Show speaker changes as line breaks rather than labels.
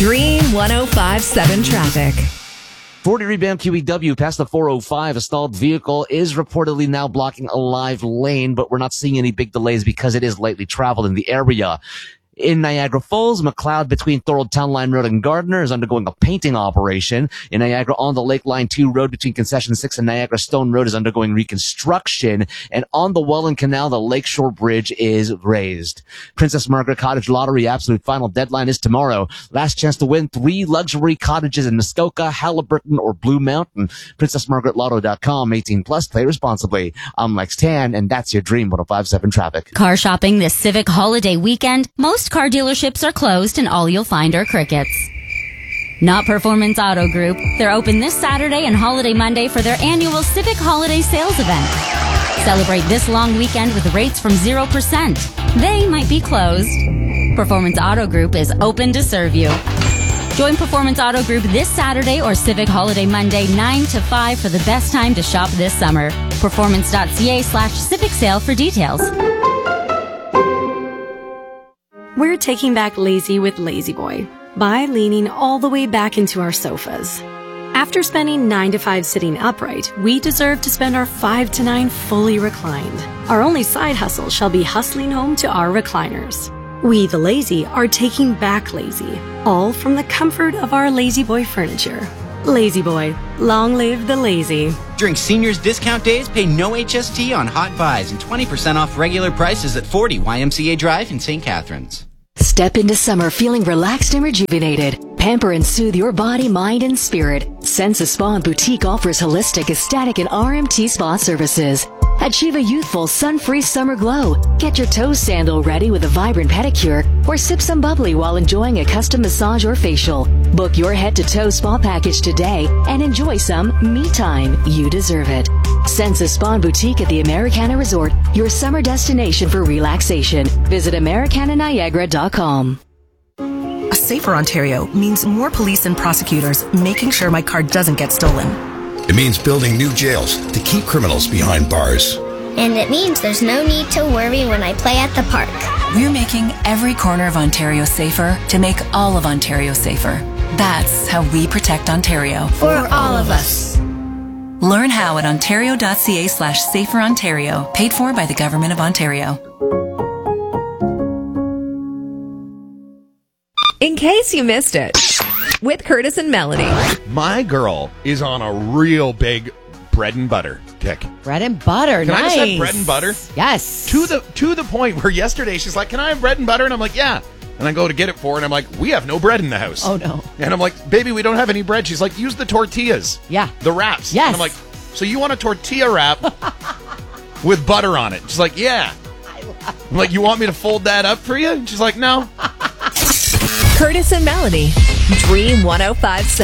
Dream 105.7 traffic.
40 rebound QEW past the 405. A stalled vehicle is reportedly now blocking a live lane, but we're not seeing any big delays because it is lightly traveled in the area. In Niagara Falls, McLeod between Thorold Town Line Road and Gardner is undergoing a painting operation. In Niagara on the Lake Line 2 Road between Concession 6 and Niagara Stone Road is undergoing reconstruction. And on the Welland Canal, the Lakeshore Bridge is raised. Princess Margaret Cottage Lottery absolute final deadline is tomorrow. Last chance to win 3 luxury cottages in Muskoka, Halliburton, or Blue Mountain. PrincessMargaretLotto.com. 18 plus. Play responsibly. I'm Lex Tan, and that's your Dream 105.7 traffic.
Car shopping this Civic holiday weekend. Most car dealerships are closed and all you'll find are crickets. Not Performance Auto Group. They're open this Saturday and Holiday Monday for their annual Civic Holiday Sales event. Celebrate this long weekend with rates from 0%. They might be closed. Performance Auto Group is open to serve you. Join Performance Auto Group this Saturday or Civic Holiday Monday 9 to 5 for the best time to shop this summer. Performance.ca/Civic Sale for details.
We're taking back lazy with Lazy Boy by leaning all the way back into our sofas. After spending 9 to 5 sitting upright, we deserve to spend our 5 to 9 fully reclined. Our only side hustle shall be hustling home to our recliners. We, the lazy, are taking back lazy, all from the comfort of our Lazy Boy furniture. Lazy Boy, long live the lazy.
During seniors discount days, pay no HST on hot buys and 20% off regular prices at 40 YMCA Drive in St. Catharines.
Step into summer feeling relaxed and rejuvenated. Pamper and soothe your body, mind, and spirit. Sensa Spa and Boutique offers holistic, aesthetic, and RMT spa services. Achieve a youthful, sun-free summer glow. Get your toe sandal ready with a vibrant pedicure, or sip some bubbly while enjoying a custom massage or facial. Book your head-to-toe spa package today and enjoy some me time. You deserve it. Sensa Spa and Boutique at the Americana Resort, your summer destination for relaxation. Visit AmericanaNiagara.com.
A safer Ontario means more police and prosecutors making sure my car doesn't get stolen.
It means building new jails to keep criminals behind bars.
And it means there's no need to worry when I play at the park.
We're making every corner of Ontario safer to make all of Ontario safer. That's how we protect Ontario.
For all of us.
Learn how at ontario.ca/saferontario. Paid for by the Government of Ontario.
In case you missed it, with Curtis and Melanie.
My girl is on a real big bread and butter kick.
Bread and butter,
Can
nice.
I just have bread and butter?
Yes.
To the point where yesterday she's like, "Can I have bread and butter?" And I'm like, "Yeah." And I go to get it for her, and I'm like, "We have no bread in the house."
Oh, no.
And I'm like, "Baby, we don't have any bread." She's like, "Use the tortillas."
Yeah.
The wraps.
Yes.
And I'm like, "So you want a tortilla wrap with butter on it?" She's like, "Yeah." I'm like, "You want me to fold that up for you?" And she's like, "No."
Curtis and Melanie, Dream 105.7.